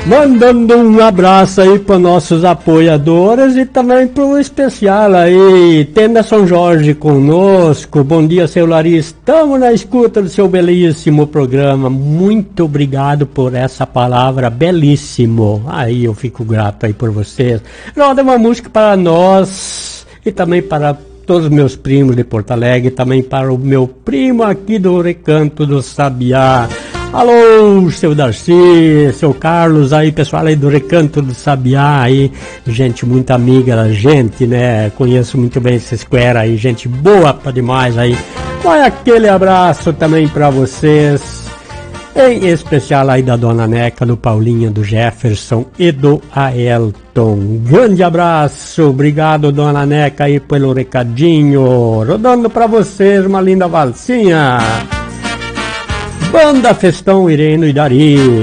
Mandando um abraço aí para nossos apoiadores e também para um especial aí, Tenda São Jorge conosco. Bom dia, seu Larissa. Estamos na escuta do seu belíssimo programa. Muito obrigado por essa palavra, belíssimo. Aí eu fico grato aí por vocês. Roda uma música para nós e também para todos os meus primos de Porto Alegre, também para o meu primo aqui do Recanto do Sabiá. Alô, seu Darcy, seu Carlos aí, pessoal aí do Recanto do Sabiá aí, gente muito amiga da gente, né? Conheço muito bem esse square aí, gente boa pra demais aí. Vai aquele abraço também pra vocês, em especial aí da Dona Neca, do Paulinho, do Jefferson e do Aelton. Grande abraço, obrigado Dona Neca aí pelo recadinho. Rodando pra vocês uma linda valsinha. Banda Festão, Irene e Dari.